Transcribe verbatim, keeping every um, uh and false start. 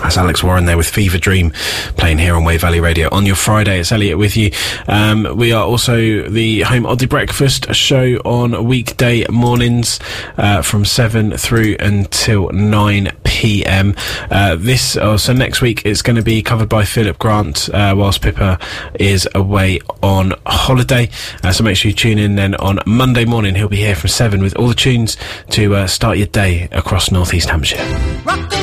That's Alex Warren there with Fever Dream, playing here on Wave Valley Radio on your Friday. It's Elliot with you. Um, we are also the Home Oddly Breakfast show on weekday mornings uh, from seven through until nine p m. Uh, this, oh, so next week it's going to be covered by Philip Grant uh, whilst Pippa is away on holiday. Uh, so make sure you tune in then on Monday morning. He'll be here from seven with all the tunes to uh, start your day across North East Hampshire.